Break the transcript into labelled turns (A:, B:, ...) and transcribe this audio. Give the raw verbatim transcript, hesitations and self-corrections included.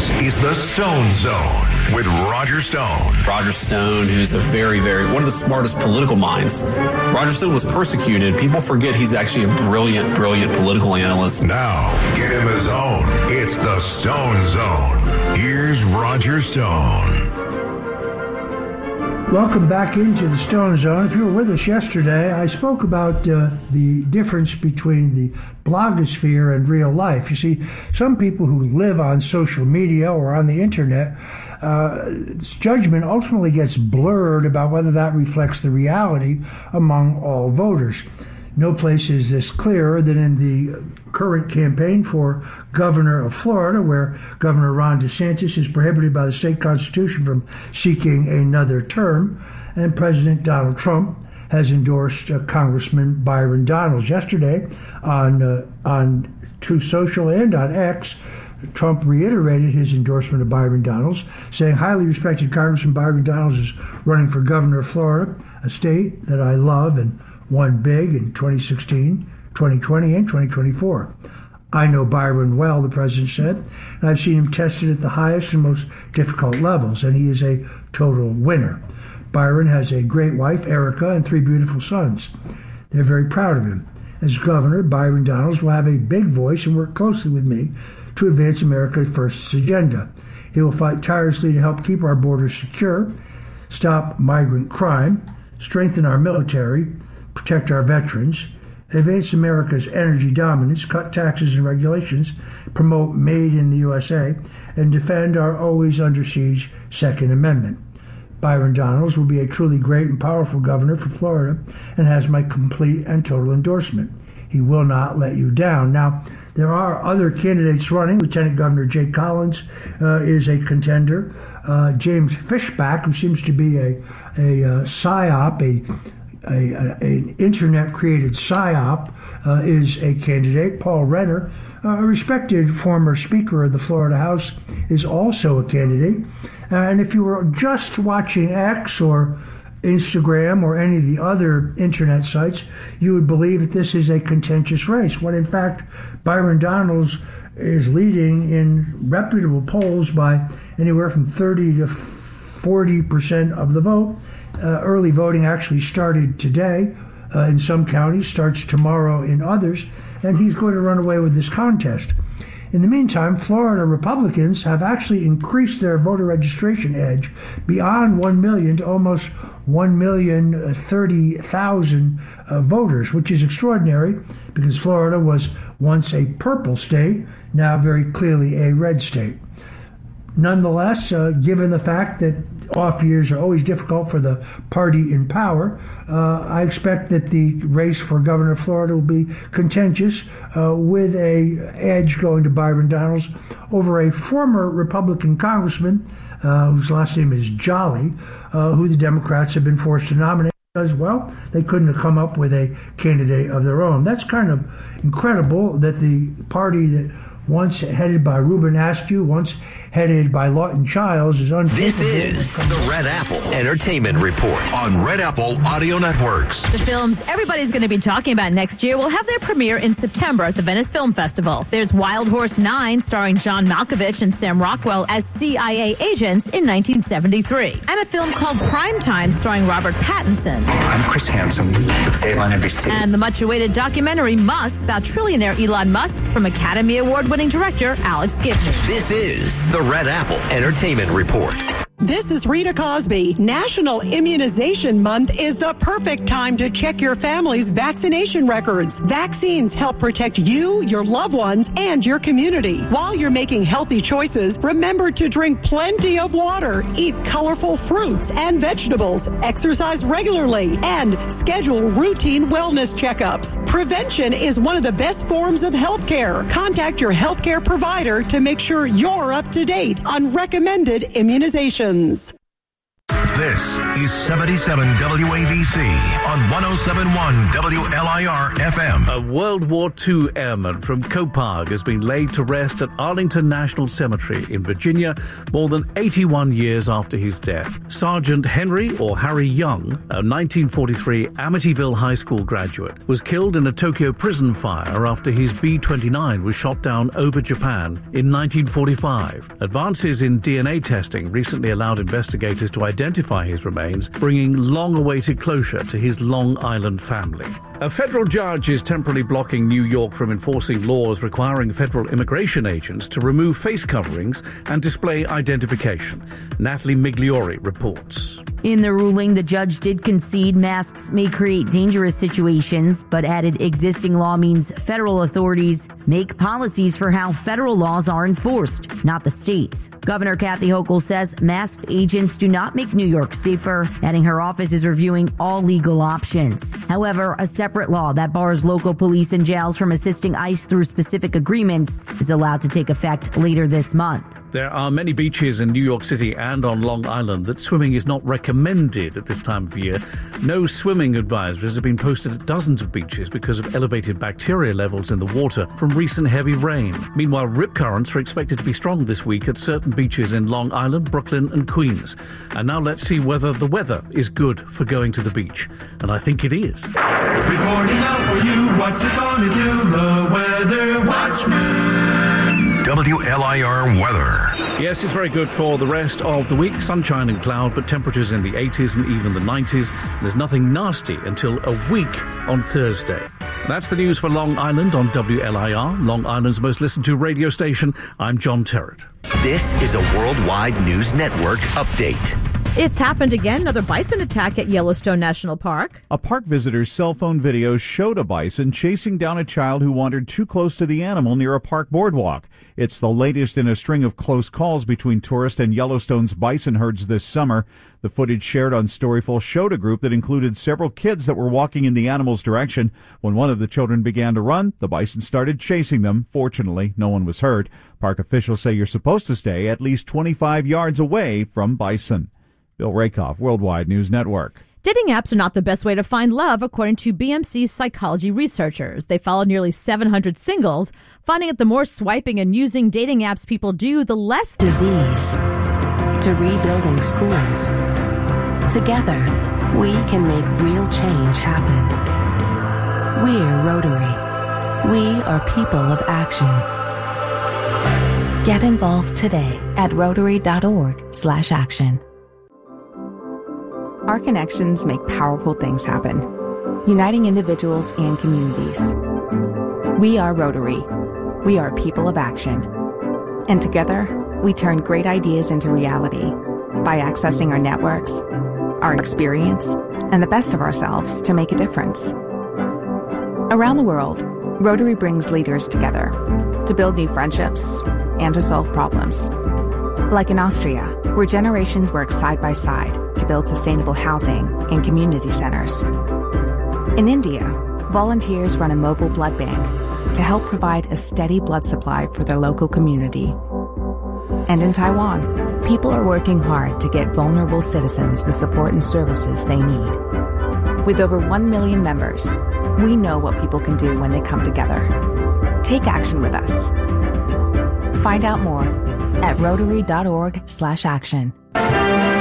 A: This is the Stone Zone with Roger Stone.
B: Roger Stone, who's a very, very, one of the smartest political minds. Roger Stone was persecuted. People forget he's actually a brilliant, brilliant political analyst.
A: Now, get in the zone. It's the Stone Zone. Here's Roger Stone.
C: Welcome back into the Stone Zone. If you were with us yesterday, I spoke about uh, the difference between the blogosphere and real life. You see, some people who live on social media or on the internet, uh, judgment ultimately gets blurred about whether that reflects the reality among all voters. No place is this clearer than in the current campaign for governor of Florida, where Governor Ron DeSantis is prohibited by the state constitution from seeking another term, and President Donald Trump has endorsed uh, Congressman Byron Donalds. Yesterday, on uh, on Truth Social and on X, Trump reiterated his endorsement of Byron Donalds, saying, "Highly respected Congressman Byron Donalds is running for governor of Florida, a state that I love and won big in twenty sixteen, twenty twenty, and twenty twenty-four. I know Byron well," the president said, "and I've seen him tested at the highest and most difficult levels, and he is a total winner. Byron has a great wife, Erica, and three beautiful sons. They're very proud of him. As governor, Byron Donalds will have a big voice and work closely with me to advance America First's agenda. He will fight tirelessly to help keep our borders secure, stop migrant crime, strengthen our military, protect our veterans, advance America's energy dominance, cut taxes and regulations, promote Made in the U S A, and defend our always under siege Second Amendment. Byron Donalds will be a truly great and powerful governor for Florida and has my complete and total endorsement. He will not let you down." Now, there are other candidates running. Lieutenant Governor Jay Collins uh, is a contender. Uh, James Fishback, who seems to be a, a, a psyop, a A, a, an internet-created psyop, uh, is a candidate. Paul Renner, uh, a respected former Speaker of the Florida House, is also a candidate. Uh, and if you were just watching X or Instagram or any of the other internet sites, you would believe that this is a contentious race, when in fact Byron Donalds is leading in reputable polls by anywhere from thirty to forty percent of the vote. Uh, early voting actually started today uh, in some counties, starts tomorrow in others, and he's going to run away with this contest. In the meantime, Florida Republicans have actually increased their voter registration edge beyond one million to almost one million thirty thousand uh, voters, which is extraordinary because Florida was once a purple state, now very clearly a red state. Nonetheless, uh, given the fact that off years are always difficult for the party in power, uh, I expect that the race for governor of Florida will be contentious, uh, with a edge going to Byron Donalds over a former Republican congressman, uh, whose last name is Jolly, uh, who the Democrats have been forced to nominate because, well, they couldn't have come up with a candidate of their own. That's kind of incredible that the party that once headed by Ruben Askew, once headed by Lawton Childs, is unthinkable.
A: This is the Red Apple Entertainment Report on Red Apple Audio Networks.
D: The films everybody's going to be talking about next year will have their premiere in September at the Venice Film Festival. There's Wild Horse nine, starring John Malkovich and Sam Rockwell as C I A agents in nineteen seventy-three. And a film called Primetime, starring Robert Pattinson.
E: I'm Chris Hansen with Dateline N B C.
D: And the much-awaited documentary Musk, about trillionaire Elon Musk, from Academy Award-winning director Alex Gibney.
A: This is the Red Apple Entertainment Report.
F: This is Rita Cosby. National Immunization Month is the perfect time to check your family's vaccination records. Vaccines help protect you, your loved ones, and your community. While you're making healthy choices, remember to drink plenty of water, eat colorful fruits and vegetables, exercise regularly, and schedule routine wellness checkups. Prevention is one of the best forms of health care. Contact your healthcare provider to make sure you're up to date on recommended immunizations.
A: This is seventy-seven W A B C on one oh seven point one W L I R F M.
G: A World War Two airman from Copag has been laid to rest at Arlington National Cemetery in Virginia more than eighty-one years after his death. Sergeant Henry, or Harry Young, a nineteen forty-three Amityville High School graduate, was killed in a Tokyo prison fire after his B twenty-nine was shot down over Japan in nineteen forty-five. Advances in D N A testing recently allowed investigators to identify his remains, bringing long-awaited closure to his Long Island family. A federal judge is temporarily blocking New York from enforcing laws requiring federal immigration agents to remove face coverings and display identification. Natalie Migliori reports.
H: In the ruling, the judge did concede masks may create dangerous situations, but added existing law means federal authorities make policies for how federal laws are enforced, not the states. Governor Kathy Hochul says masked agents do not make New York safer, adding her office is reviewing all legal options. However, a separate law that bars local police and jails from assisting ICE through specific agreements is allowed to take effect later this month.
G: There are many beaches in New York City and on Long Island that swimming is not recommended at this time of year. No swimming advisories have been posted at dozens of beaches because of elevated bacteria levels in the water from recent heavy rain. Meanwhile, rip currents are expected to be strong this week at certain beaches in Long Island, Brooklyn and Queens. And now let's see whether the weather is good for going to the beach. And I think it is.
I: Reporting out for you, what's it gonna do? The Weather Watchman.
A: W L I R weather.
G: Yes, it's very good for the rest of the week. Sunshine and cloud, but temperatures in the eighties and even the nineties. There's nothing nasty until a week on Thursday. That's the news for Long Island on W L I R, Long Island's most listened to radio station. I'm John Terrett.
J: This is a Worldwide News Network update.
D: It's happened again, another bison attack at Yellowstone National Park.
K: A park visitor's cell phone video showed a bison chasing down a child who wandered too close to the animal near a park boardwalk. It's the latest in a string of close calls between tourists and Yellowstone's bison herds this summer. The footage shared on Storyful showed a group that included several kids that were walking in the animal's direction. When one of the children began to run, the bison started chasing them. Fortunately, no one was hurt. Park officials say you're supposed to stay at least twenty-five yards away from bison. Bill Rakoff, Worldwide News Network.
D: Dating apps are not the best way to find love, according to B M C's psychology researchers. They followed nearly seven hundred singles, finding that the more swiping and using dating apps people do, the less
L: disease to rebuilding schools. Together, we can make real change happen. We're Rotary. We are people of action. Get involved today at rotary.org slash action.
M: Our connections make powerful things happen, uniting individuals and communities. We are Rotary. We are people of action. And together, we turn great ideas into reality by accessing our networks, our experience, and the best of ourselves to make a difference. Around the world, Rotary brings leaders together to build new friendships and to solve problems. Like in Austria, where generations work side by side to build sustainable housing and community centers. In India, volunteers run a mobile blood bank to help provide a steady blood supply for their local community. And in Taiwan, people are working hard to get vulnerable citizens the support and services they need. With over one million members, we know what people can do when they come together. Take action with us. Find out more at rotary.org slash action.